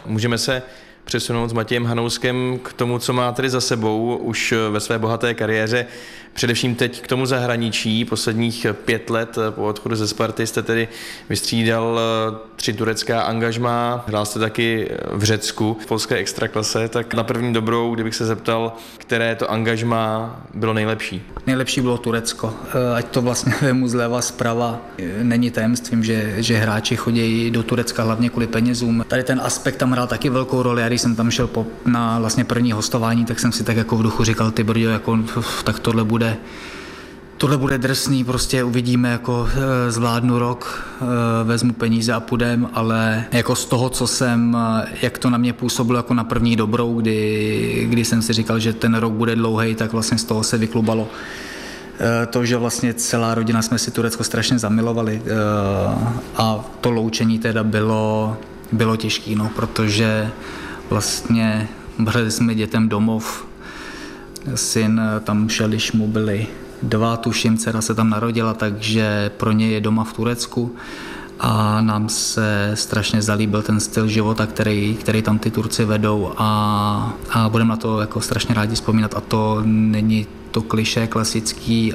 můžeme se přesunout s Matějem Hanouskem k tomu, co má tedy za sebou už ve své bohaté kariéře. Především teď k tomu zahraničí. Posledních 5 let po odchodu ze Sparty jste tedy vystřídal 3 turecká angažmá. Hrál jste taky v Řecku v polské extraklase. Tak na první dobrou, kdybych se zeptal, které to angažmá bylo nejlepší? Nejlepší bylo Turecko. Ať to vlastně vemu zleva zprava. Není tajemstvím, že hráči chodí do Turecka hlavně kvůli penězům. Tady ten aspekt tam hrál taky velkou roli. Já když jsem tam šel na vlastně první hostování, tak jsem si tak jako v duchu říkal, ty brďo, jako, tak tohle bude drsný, prostě uvidíme, jako zvládnu rok, vezmu peníze a půjdem, ale jako z toho, jak to na mě působilo jako na první dobrou, kdy jsem si říkal, že ten rok bude dlouhý, tak vlastně z toho se vyklubalo to, že vlastně celá rodina jsme si Turecko strašně zamilovali a to loučení teda bylo těžké, no, protože vlastně brali jsme dětem domov, syn tam šel, když mu byli 2, tuším, dcera se tam narodila, takže pro ně je doma v Turecku a nám se strašně zalíbil ten styl života, který tam ty Turci vedou a budeme na to jako strašně rádi vzpomínat a to není to klišé klasický,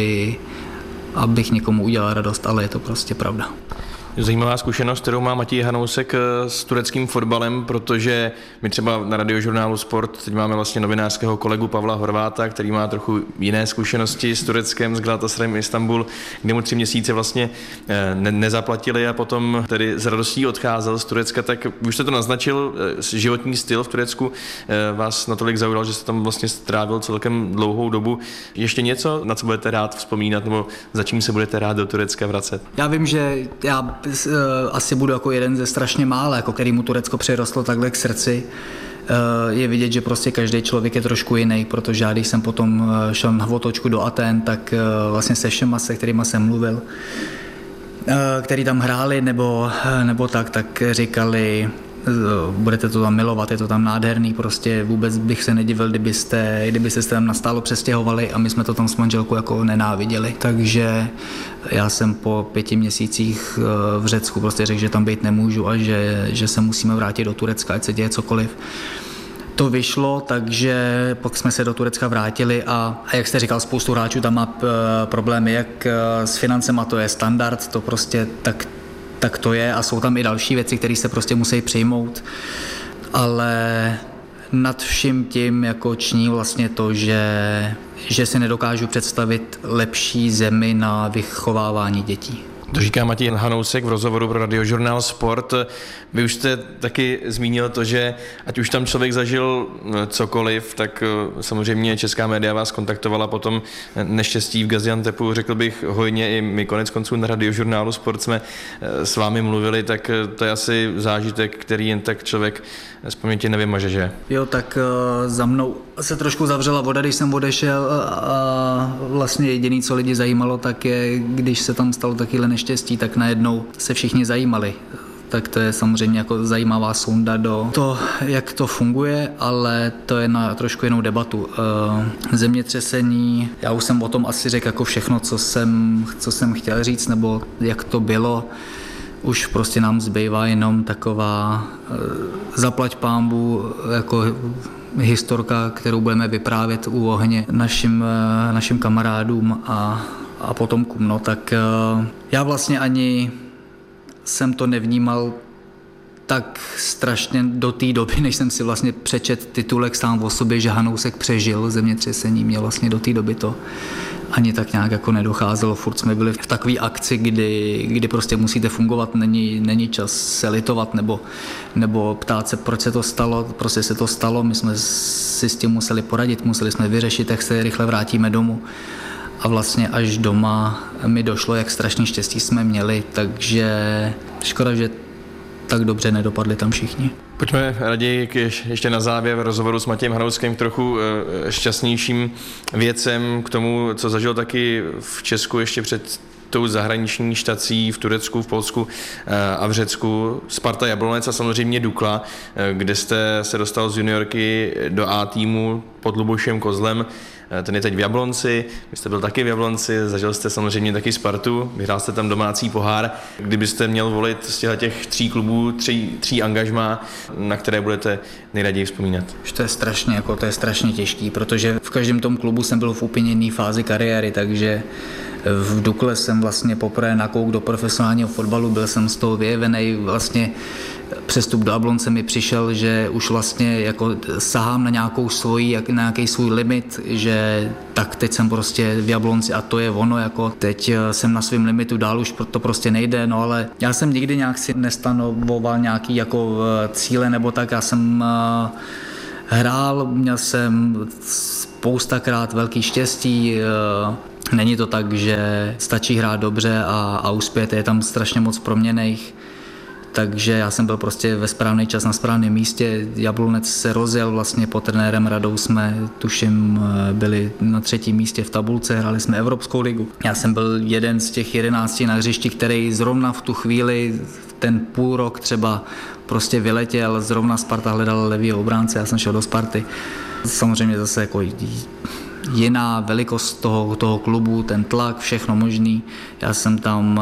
abych někomu udělal radost, ale je to prostě pravda. Zajímavá zkušenost, kterou má Matěj Hanousek s tureckým fotbalem, protože my třeba na Radiožurnálu Sport teď máme vlastně novinářského kolegu Pavla Horváta, který má trochu jiné zkušenosti s Tureckem, s Galatasarayem Istanbul, kde mu 3 měsíce vlastně nezaplatili a potom tedy s radostí odcházel z Turecka. Tak už jste to naznačil, životní styl v Turecku vás natolik zaujal, že jste tam vlastně strávil celkem dlouhou dobu. Ještě něco, na co budete rád vzpomínat, nebo za čím se budete rád do Turecka vracet? Já vím, že já asi budu jako jeden ze strašně mála, jako který mu Turecko přirostlo takhle k srdci. Je vidět, že prostě každý člověk je trošku jiný, protože já když jsem potom šel na otočku do Athén, tak vlastně se všema, se kterýma jsem mluvil, který tam hráli nebo tak říkali, budete to tam milovat, je to tam nádherný, prostě vůbec bych se nedivil, kdybyste se tam nastálo přestěhovali a my jsme to tam s manželkou jako nenáviděli. Takže já jsem po 5 měsících v Řecku prostě řekl, že tam být nemůžu a že se musíme vrátit do Turecka, ať se děje cokoliv. To vyšlo, takže pak jsme se do Turecka vrátili a jak jste říkal, spoustu hráčů tam má problémy, jak s financema, to je standard, to prostě tak to je a jsou tam i další věci, které se prostě musí přijmout, ale nad vším tím jako ční vlastně to, že si nedokážu představit lepší zemi na vychovávání dětí. To říká Matěj Hanousek v rozhovoru pro Radiožurnál Sport. Vy už jste taky zmínil to, že ať už tam člověk zažil cokoliv, tak samozřejmě česká média vás kontaktovala po tom neštěstí v Gaziantepu, řekl bych hojně, i my konec konců na Radiožurnálu Sport jsme s vámi mluvili, tak to je asi zážitek, který jen tak člověk z paměti nevymaže, že? Jo, tak za mnou se trošku zavřela voda, když jsem odešel a vlastně jediné, co lidi zajímalo, tak je, když se tam stalo takové neštěstí, tak najednou se všichni zajímali. Tak to je samozřejmě jako zajímavá sonda do to, jak to funguje, ale to je na trošku jinou debatu. Zemětřesení, já už jsem o tom asi řekl jako všechno, co jsem chtěl říct, nebo jak to bylo. Už prostě nám zbývá jenom taková zaplať pánbů jako historka, kterou budeme vyprávět u ohně našim kamarádům a potomkům. No, tak já vlastně ani jsem to nevnímal tak strašně do té doby, než jsem si vlastně přečet titulek sám o sobě, že Hanousek přežil zemětřesení. Mě vlastně do té doby to ani tak nějak jako nedocházelo. Furt jsme byli v takové akci, kdy prostě musíte fungovat, není čas se litovat nebo ptát se, proč se to stalo. Prostě se to stalo, my jsme si s tím museli poradit, museli jsme vyřešit, jak se rychle vrátíme domů. A vlastně až doma mi došlo, jak strašný štěstí jsme měli, takže škoda, že tak dobře nedopadli tam všichni. Pojďme raději ještě na závěr rozhovoru s Matějem Hanouskem k trochu šťastnějším věcem, k tomu, co zažil taky v Česku ještě před tou zahraniční štací v Turecku, v Polsku a v Řecku. Sparta Jablonec a samozřejmě Dukla, kde jste se dostal z juniorky do A týmu pod Lubošem Kozlem. Ten je teď v Jablonci, vy jste byl taky v Jablonci, zažil jste samozřejmě taky Spartu, vyhrál jste tam domácí pohár. Kdybyste měl volit z těch 3 klubů, 3 angažmá, na které budete nejraději vzpomínat? To je strašně těžký, protože v každém tom klubu jsem byl v úplně jiné fázi kariéry, takže v Dukle jsem vlastně poprvé nakouk do profesionálního fotbalu, byl jsem z toho vyjevenej, vlastně přestup do Jablonce mi přišel, že už vlastně jako sahám na nějaký svůj limit, že tak teď jsem prostě v Jablonci a to je ono, jako teď jsem na svém limitu, dál už to prostě nejde, no ale já jsem nikdy nějak si nestanovoval nějaký jako cíle nebo tak, já jsem hrál, měl jsem spoustakrát velký štěstí. Není to tak, že stačí hrát dobře a uspět, je tam strašně moc proměnných. Takže já jsem byl prostě ve správný čas na správném místě. Jablonec se rozjel vlastně pod trenérem Radou, jsme tuším byli na 3. místě v tabulce, hráli jsme Evropskou ligu. Já jsem byl jeden z těch 11 na hřišti, který zrovna v tu chvíli, ten půl rok třeba prostě vyletěl, zrovna Sparta hledala levýho obránce, já jsem šel do Sparty. Samozřejmě zase jako jiná velikost toho klubu, ten tlak, všechno možný. Já jsem tam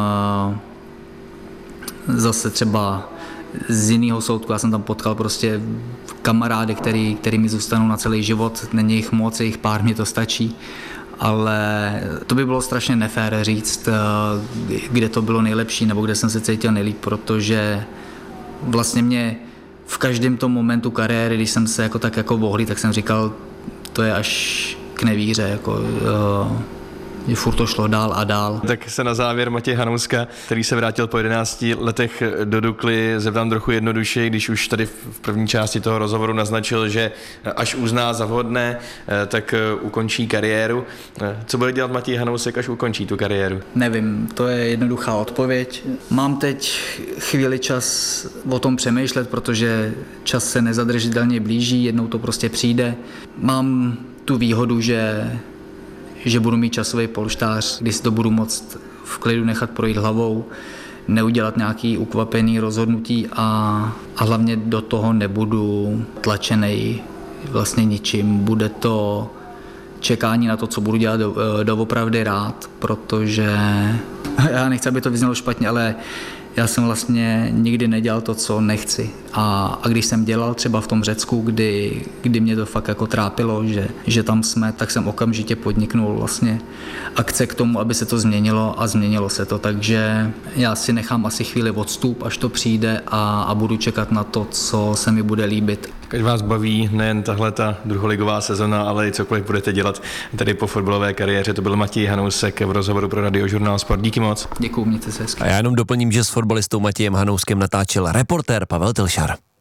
zase třeba z jiného soudku, já jsem tam potkal prostě kamarády, který mi zůstanou na celý život, není jich moc, jich pár, mě to stačí, ale to by bylo strašně nefér říct, kde to bylo nejlepší nebo kde jsem se cítil nejlíp, protože vlastně mě v každém tom momentu kariéry, když jsem se jako vohlí, tak jsem říkal, to je až k nevíře, jako že furt to šlo dál a dál. Tak se na závěr Matěj Hanouska, který se vrátil po 11 letech do Dukly, zeptám trochu jednoduše, když už tady v první části toho rozhovoru naznačil, že až uzná za vhodné, tak ukončí kariéru. Co bude dělat Matěj Hanousek, až ukončí tu kariéru? Nevím, to je jednoduchá odpověď. Mám teď chvíli čas o tom přemýšlet, protože čas se nezadržitelně blíží, jednou to prostě přijde. Mám tu výhodu, že budu mít časový polštář, kdy si to budu moct v klidu nechat projít hlavou, neudělat nějaký ukvapený rozhodnutí a hlavně do toho nebudu tlačený vlastně ničím. Bude to čekání na to, co budu dělat doopravdy rád, protože já nechci, aby to vyznělo špatně, ale já jsem vlastně nikdy nedělal to, co nechci. A když jsem dělal třeba v tom Řecku, kdy mě to fakt jako trápilo, že tam jsme, tak jsem okamžitě podniknul vlastně akce k tomu, aby se to změnilo a změnilo se to. Takže já si nechám asi chvíli odstup, až to přijde a budu čekat na to, co se mi bude líbit. Ať vás baví nejen tahle ta druholigová sezona, ale i cokoliv budete dělat tady po fotbalové kariéře. To byl Matěj Hanousek v rozhovoru pro Radiožurnál Sport. Díky moc. Děkuju, mějte se hezky. A já jenom doplním, že s fotbalistou Matějem Hanouskem natáčel reportér Pavel Tilšar.